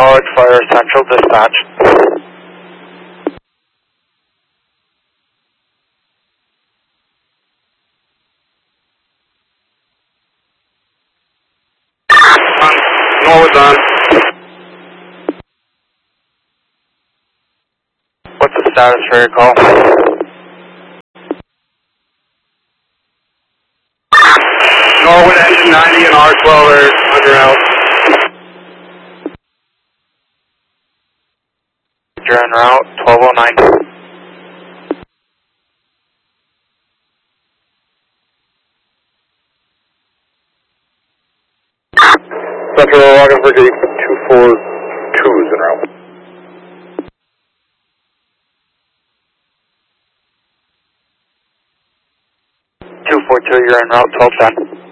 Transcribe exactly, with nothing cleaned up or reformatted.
Norwood Fire Central Dispatch. Norwood's on. What's the status for your call? Norwood engine ninety and R twelve are under out. You're en route, twelve oh nine. Central Rockefeller Gate two four two is en route. two four two, you're en route, twelve ten.